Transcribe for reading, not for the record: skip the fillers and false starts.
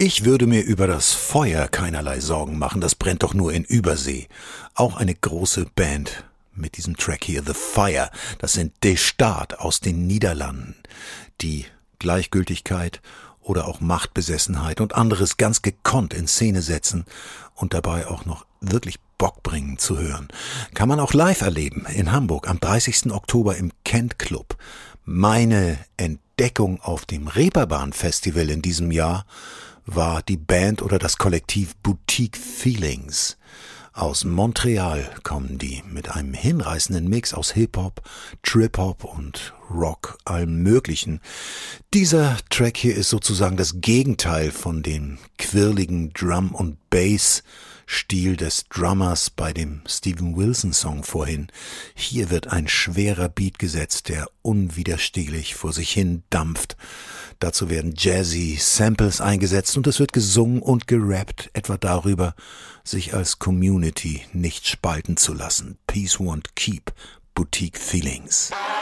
Ich würde mir über das Feuer keinerlei Sorgen machen, das brennt doch nur in Übersee. Auch eine große Band mit diesem Track hier, The Fire, das sind De Staat aus den Niederlanden, die Gleichgültigkeit oder auch Machtbesessenheit und anderes ganz gekonnt in Szene setzen und dabei auch noch wirklich Bock bringen zu hören. Kann man auch live erleben in Hamburg am 30. Oktober im Kent Club. Meine Entdeckung auf dem Reeperbahn Festival in diesem Jahr war die Band oder das Kollektiv Boutique Feelings. Aus Montreal kommen die mit einem hinreißenden Mix aus Hip-Hop, Trip-Hop und Rock, allem Möglichen. Dieser Track hier ist sozusagen das Gegenteil von dem quirligen Drum- und Bass-Stil des Drummers bei dem Steven Wilson-Song vorhin. Hier wird ein schwerer Beat gesetzt, der unwiderstehlich vor sich hin dampft. Dazu werden jazzy Samples eingesetzt und es wird gesungen und gerappt, etwa darüber, sich als Community nicht spalten zu lassen. Peace won't keep, Boutique Feelings.